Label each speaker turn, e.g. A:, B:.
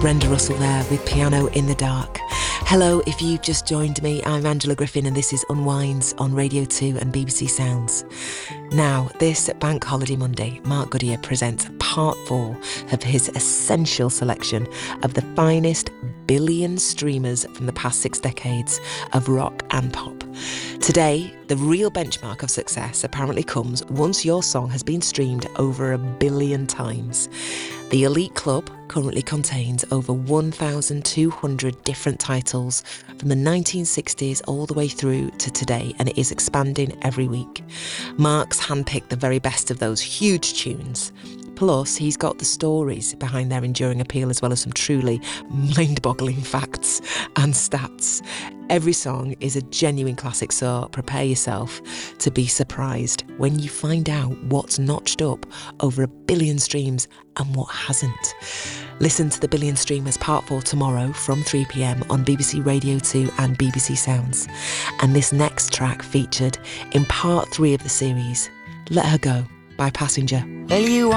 A: Brenda Russell there with Piano in the Dark. Hello, if you've just joined me, I'm Angela Griffin and this is Unwinds on Radio 2 and BBC Sounds. Now, this Bank Holiday Monday, Mark Goodyear presents part 4 of his essential selection of the finest billion streamers from the past 6 decades of rock and pop. Today, the real benchmark of success apparently comes once your song has been streamed over 1 billion times. The Elite Club currently contains over 1,200 different titles from the 1960s all the way through to today, and it is expanding every week. Mark's handpicked the very best of those huge tunes. Plus, he's got the stories behind their enduring appeal as well as some truly mind-boggling facts and stats. Every song is a genuine classic, so prepare yourself to be surprised when you find out what's notched up over 1 billion streams and what hasn't. Listen to The Billion Streamers Part 4 tomorrow from 3 p.m. on BBC Radio 2 and BBC Sounds. And this next track featured in Part 3 of the series, Let Her Go by Passenger.
B: Well, you